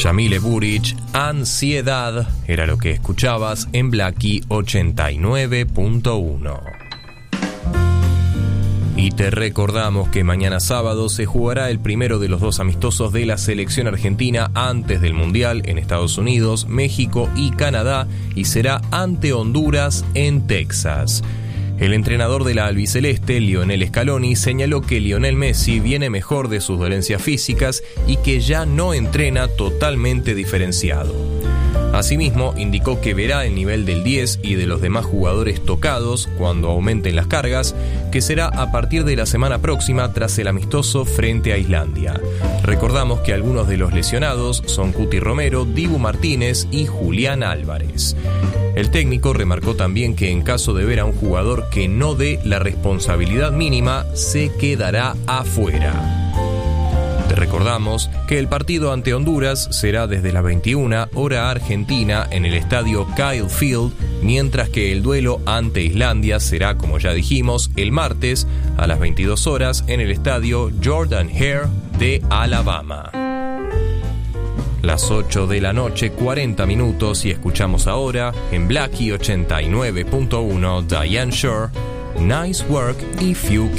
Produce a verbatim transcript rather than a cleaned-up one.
Yamile Buric, Ansiedad, era lo que escuchabas en Blackie ochenta y nueve punto uno. Y te recordamos que mañana sábado se jugará el primero de los dos amistosos de la selección argentina antes del Mundial en Estados Unidos, México y Canadá, y será ante Honduras en Texas. El entrenador de la albiceleste, Lionel Scaloni, señaló que Lionel Messi viene mejor de sus dolencias físicas y que ya no entrena totalmente diferenciado. Asimismo, indicó que verá el nivel del diez y de los demás jugadores tocados cuando aumenten las cargas, que será a partir de la semana próxima tras el amistoso frente a Islandia. Recordamos que algunos de los lesionados son Cuti Romero, Dibu Martínez y Julián Álvarez. El técnico remarcó también que en caso de ver a un jugador que no dé la responsabilidad mínima, se quedará afuera. Te recordamos que el partido ante Honduras será desde las veintiuna hora argentina en el estadio Kyle Field, mientras que el duelo ante Islandia será, como ya dijimos, el martes a las veintidós horas en el estadio Jordan Hare de Alabama. Las ocho de la noche, cuarenta minutos, y escuchamos ahora en Blackie ochenta y nueve punto uno Diane Shore, Nice Work If You